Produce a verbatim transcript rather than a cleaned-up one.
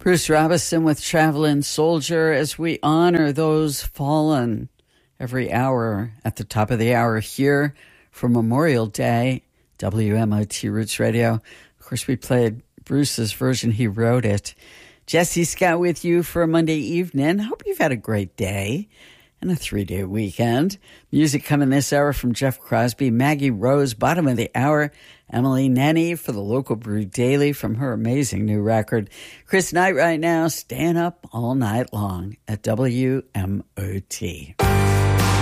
Bruce Robison with Traveling Soldier as we honor those fallen every hour at the top of the hour here for Memorial Day, W M O T Roots Radio. Of course, we played Bruce's version. He wrote it. Jesse Scott with you for a Monday evening. Hope you've had a great day and a three-day weekend. Music coming this hour from Jeff Crosby, Maggie Rose, bottom of the hour, Emily Nenny for the Local Brew Daily from her amazing new record. Chris Knight right now, staying up all night long at W M O T.